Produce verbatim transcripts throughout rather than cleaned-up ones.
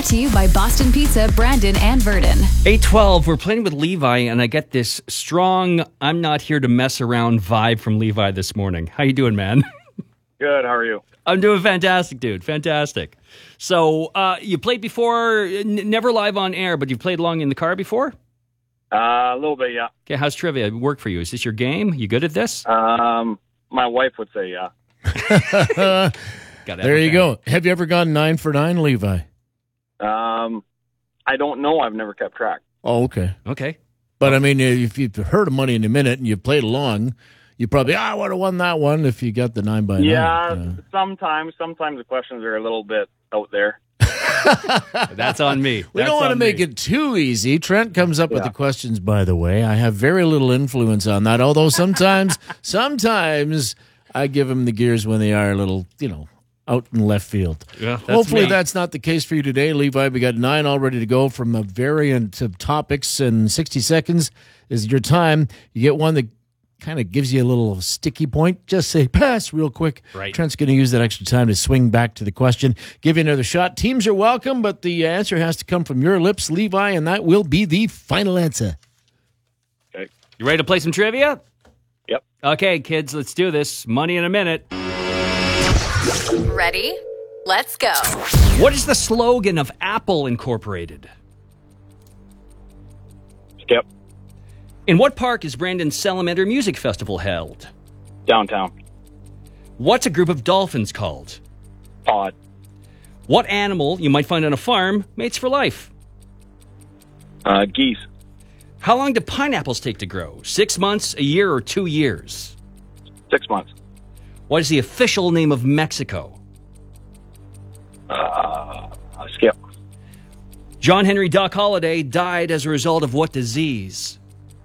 Brought to you by Boston Pizza, Brandon and Verdon. eight twelve, we're playing with Levi, and I get this strong, I'm not here to mess around vibe from Levi this morning. How you doing, man? Good, how are you? I'm doing fantastic, dude. Fantastic. So, uh, you played before, n- never live on air, but you've played along in the car before? Uh, a little bit, yeah. Okay, how's trivia work for you? Is this your game? You good at this? Um, my wife would say yeah. Gotta have There a you fan. go. Have you ever gone nine for nine, Levi? Um, I don't know. I've never kept track. Oh, okay. Okay. But I mean, if you've heard of Money in a Minute and you played along, you probably, ah, I would have won that one if you got the nine by Yeah, nine. sometimes. Sometimes the questions are a little bit out there. That's on me. We That's don't want to on make me. it too easy. Trent comes up with Yeah. the questions, by the way. I have very little influence on that, although sometimes, sometimes I give him the gears when they are a little, you know, out in left field. Yeah, that's Hopefully me. that's not the case for you today, Levi. We got nine all ready to go from a variant of topics, and sixty seconds is your time. You get one that kind of gives you a little sticky point. Just say pass real quick. Right. Trent's going to use that extra time to swing back to the question. Give you another shot. Teams are welcome, but the answer has to come from your lips, Levi, and that will be the final answer. Okay. You ready to play some trivia? Yep. Okay, kids, let's do this. Money in a minute. Ready? Let's go. What is the slogan of Apple Incorporated? Skip. In what park is Brandon's Salamander Music Festival held? Downtown. What's a group of dolphins called? Pod. What animal you might find on a farm mates for life? Uh, geese. How long do pineapples take to grow? Six months, a year, or two years? Six months. What is the official name of Mexico? Uh, skip. John Henry Doc Holliday died as a result of what disease?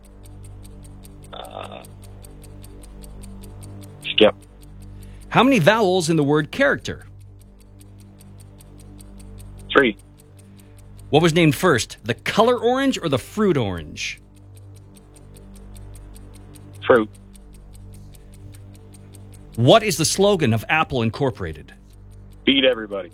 Skip. How many vowels in the word character? Three. What was named first, the color orange or the fruit orange? Fruit. What is the slogan of Apple Incorporated? Beat everybody.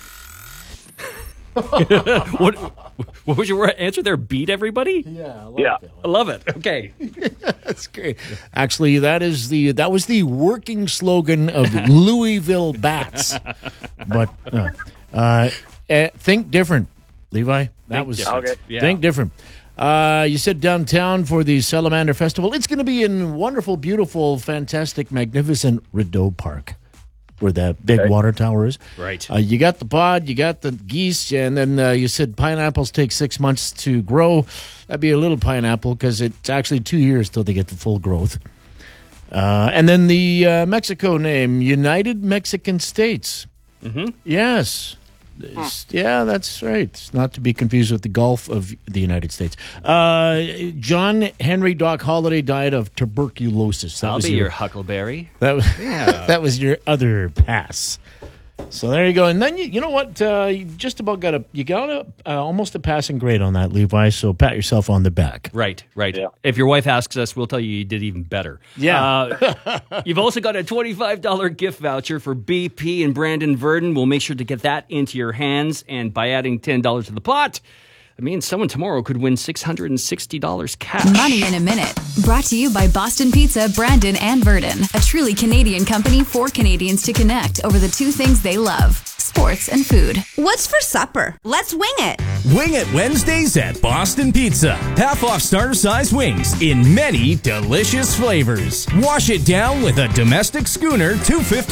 What, what was your answer there? Beat everybody? Yeah, I love Yeah. that. I love it. Okay. That's great. Actually, that is the that was the working slogan of Louisville Bats. But uh, uh, eh, think different, Levi. That Think was different. Okay. Yeah. think different. Uh, you said downtown for the Salamander Festival. It's going to be in wonderful, beautiful, fantastic, magnificent Rideau Park, where that big Okay. water tower is. Right. Uh, you got the pod, you got the geese, and then uh, you said pineapples take six months to grow. That'd be a little pineapple because it's actually two years till they get the full growth. Uh, and then the uh, Mexico name, United Mexican States. Mm-hmm. Yes. It's- yeah, that's right. It's not to be confused with the Gulf of the United States. Uh, John Henry Doc Holliday died of tuberculosis. That I'll was be your, your Huckleberry. that was that was your other pass. So there you go. And then you, you know what? Uh, you just about got a you got a uh, almost a passing grade on that, Levi. So pat yourself on the back. Right, right. Yeah. If your wife asks us, we'll tell you you did even better. Yeah. Uh, you've also got a twenty-five dollars gift voucher for B P and Brandon Verdon. We'll make sure to get that into your hands. And by adding ten dollars to the pot, it means someone tomorrow could win six hundred sixty dollars cash. Money in a Minute. Brought to you by Boston Pizza, Brandon and Verdon. A truly Canadian company for Canadians to connect over the two things they love, sports and food. What's for supper? Let's wing it. Wing It Wednesdays at Boston Pizza. Half off starter size wings in many delicious flavors. Wash it down with a domestic schooner two fifty.